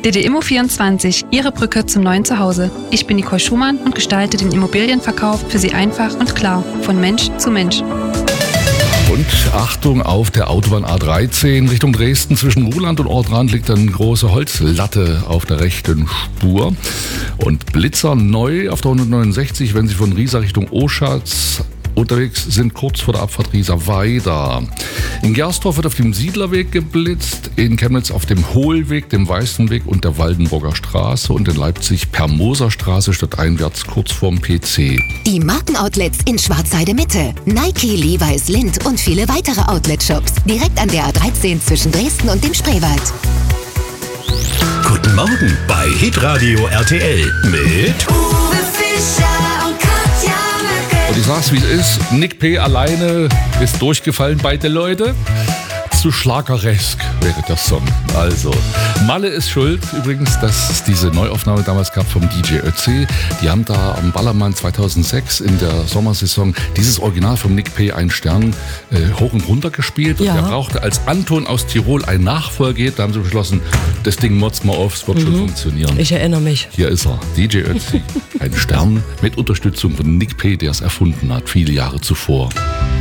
DDImmo24, Ihre Brücke zum neuen Zuhause. Ich bin Nicole Schumann und gestalte den Immobilienverkauf für Sie einfach und klar, von Mensch zu Mensch. Und Achtung, auf der Autobahn A13 Richtung Dresden zwischen Ruhland und Ortrand liegt eine große Holzlatte auf der rechten Spur. Und blitzerneu auf der 169, wenn Sie von Riesa Richtung Oschatz unterwegs sind, kurz vor der Abfahrt Riesa-Weida. In Gersdorf wird auf dem Siedlerweg geblitzt, in Chemnitz auf dem Hohlweg, dem Weißenweg und der Waldenburger Straße und in Leipzig per Moserstraße stadteinwärts kurz vorm PC. Die Markenoutlets in Schwarzheide Mitte, Nike, Levi's, Lindt und viele weitere Outlet-Shops direkt an der A13 zwischen Dresden und dem Spreewald. Guten Morgen bei Hitradio RTL mit Uwe Fischer und Katja Möcke. Und ich sag's wie es ist, Nick P. alleine ist durchgefallen bei den Leuten. Zu schlageresk wäre der Song. Also, Malle ist schuld übrigens, dass es diese Neuaufnahme damals gab vom DJ Ötzi. Die haben da am Ballermann 2006 in der Sommersaison dieses Original vom Nick P. ein Stern hoch und runter gespielt. Und er brauchte als Anton aus Tirol ein Nachfolger. Da haben sie beschlossen, das Ding motzt mal auf, es wird schon funktionieren. Ich erinnere mich. Hier ist er, DJ Ötzi. Ein Stern mit Unterstützung von Nick P., der es erfunden hat, viele Jahre zuvor.